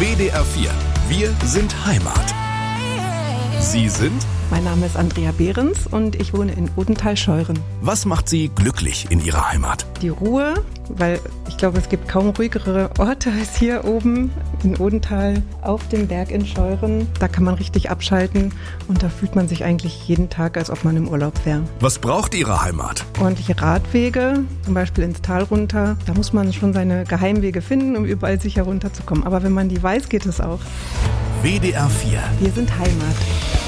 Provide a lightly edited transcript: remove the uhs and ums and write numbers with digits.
WDR 4. Wir sind Heimat. Sie sind? Mein Name ist Andrea Behrens und ich wohne in Odenthal-Scheuren. Was macht Sie glücklich in Ihrer Heimat? Die Ruhe, weil ich glaube, es gibt kaum ruhigere Orte als hier oben in Odenthal auf dem Berg in Scheuren. Da kann man richtig abschalten und da fühlt man sich eigentlich jeden Tag, als ob man im Urlaub wäre. Was braucht Ihre Heimat? Ordentliche Radwege, zum Beispiel ins Tal runter. Da muss man schon seine Geheimwege finden, um überall sicher runterzukommen. Aber wenn man die weiß, geht es auch. WDR 4. Wir sind Heimat.